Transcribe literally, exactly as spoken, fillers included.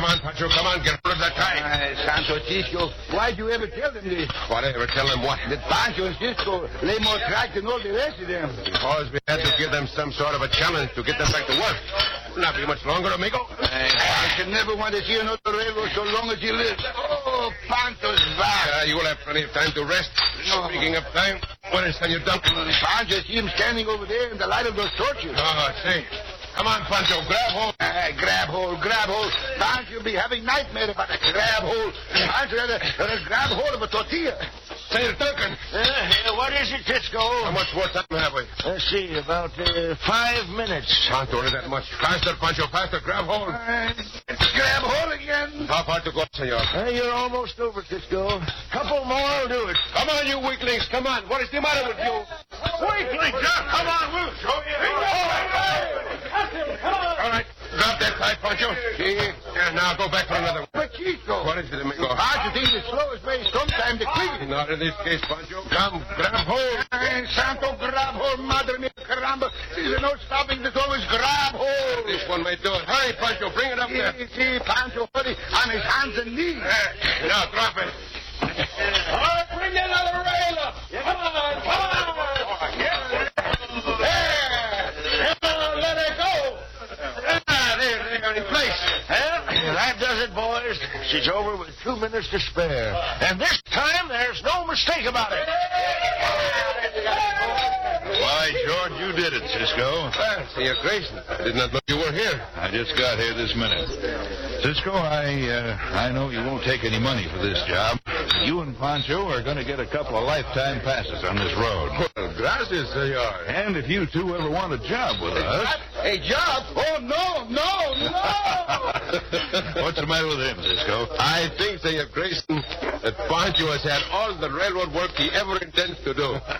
Come on, Pancho, come on, get rid of that tie. Uh, Santo Cisco, why'd you ever tell them this? Why'd I ever tell them what? That Pancho and Cisco lay more track than all the rest of them. Because we had to give them some sort of a challenge to get them back to work. Will not be much longer, amigo. Uh, I should never want to see another railroad so long as he lives. Oh, Pancho's back. Uh, you will have plenty of time to rest. No. Speaking of time, what is Senor Duncan? Pancho, see him standing over there in the light of those torches. Oh, I see. Come on, Pancho, grab hold. Uh, grab hold, grab hold. Pancho will be having nightmare about a grab hold. Pancho had a, had a grab hold of a tortilla. Senor Duncan. Uh, what is it, Cisco? How much more time have we? Let's see, about uh, five minutes. Can't order that much. Faster, Pancho, faster. Grab hold. Uh, grab hold again. How far to go, senor? Uh, you're almost over, Cisco. Couple more will do it. Come on, you weaklings. Come on. What is the matter with you? Weaklings, huh? Come on, we'll show you. All right. Drop that tie, Pancho. See? Yeah, now go back for another one. But Chico. What is it, amigo? Pancho thinks the slowest way is sometime the quickest. Not in this case, Pancho. Come, grab hold. Ay, Santo, grab hold, madre mia, caramba. There's no stopping this, always grab hold. This one may do it. Hurry, Pancho. Bring it up there. See, see, Pancho, hurry, on his hands and knees. Uh, now, drop it. All right, bring that other rail up. Come on, come on. There. Come on, let her go. Ah, there, they're in place. Well, that does it, boys. She's over with two minutes to spare. And this time, there's no mistake about it. Why, George, you did it, Cisco. Well, Senor Grayson, I did not know you were here. I just got here this minute. Cisco, I uh, I know you won't take any money for this job. You and Pancho are going to get a couple of lifetime passes on this road. Well, gracias, senor. And if you two ever want a job with us... A job? Oh, no, no, no. What's the matter with him, Cisco? I think, Senor Grayson, that Pancho has had all the railroad work he ever intends to do.